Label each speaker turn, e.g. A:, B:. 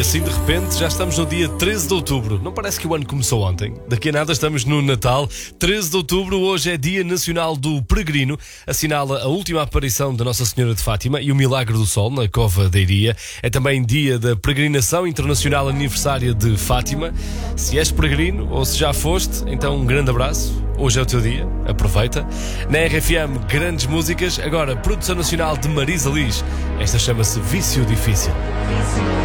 A: Assim de repente já estamos no dia 13 de outubro. Não parece que o ano começou ontem? Daqui a nada estamos no Natal. 13 de outubro, hoje é Dia Nacional do Peregrino. Assinala a última aparição da Nossa Senhora de Fátima e o Milagre do Sol na Cova da Iria. É também dia da Peregrinação Internacional Aniversária de Fátima. Se és peregrino ou se já foste, então um grande abraço. Hoje é o teu dia, aproveita. Na RFM, grandes músicas. Agora, produção nacional de Marisa Liz. Esta chama-se Vício Difícil.